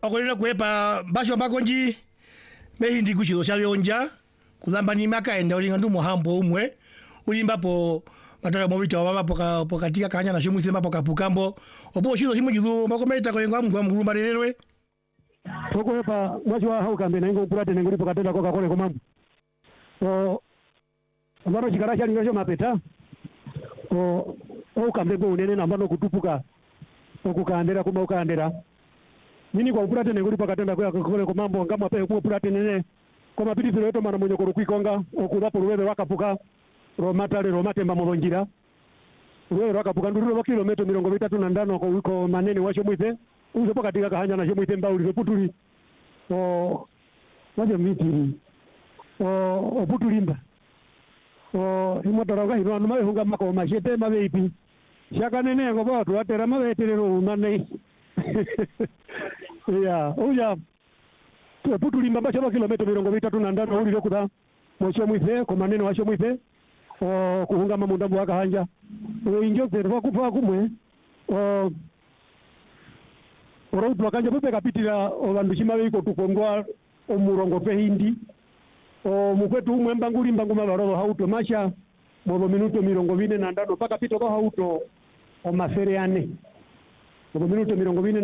Bakolera kwepa basho makonji mehindi kuchilo chavionja kulamba ni makaenda ulinga ndu muhambo umwe ulimbapo matara movita wa mama pokatika kanya na shumu sema pokapukambo opo chilo simu jizu makometa ko ngwa mgwa mgurumba lelwe tokwepa mwachwa haukambe na ingo kurate nengulipo katenda koka kole komambo o amaro chikarasha lingasho mapeta o ukambe go unene nambano kutupuka okukandera kuma ukandera nini kwa upurate nengulipo katenda koka kole komambo ngamwa pe ku upurate nene koma piti zileto mana mwenye korukwikonga okurapo ruwebe wakapuka romatemba molonjira ruwebe wakapuka ndururo wa kilometro 35 ko wiko manene washo mwite uzo pokatika kahanya na shomwite mbauli putuli o waje mitiri o putulimba o imotoraga hino anu mahunga mako mashete mabeipi shaka nene ngo ba tuatera mabeterero mane ya uja putulimba basho kilometro 35 uli lokuta mosho mwite ko manene washo mwite o kuhunga mamundambo wakahanja o injo zerwa kufa kumwe o Orotu wakanja pepe kapitila olandushima wiko tukongwa omurongo pehindi o mukwetu umwemba nguli mbangu mabarolo hauto masha bobo minuto 40 paka pito ko hauto o masereane bobo minuto 40